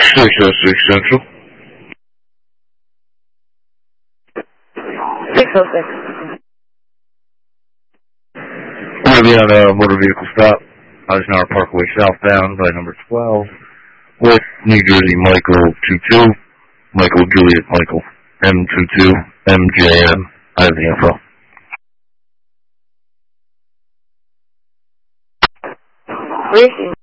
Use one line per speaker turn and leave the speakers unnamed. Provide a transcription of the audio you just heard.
606 Central.
606.
We're going to be on a motor vehicle stop, Eisenhower Parkway southbound by number 12, with New Jersey Michael 22, Michael Juliet Michael M22 MJM. I have the info.
Where is he?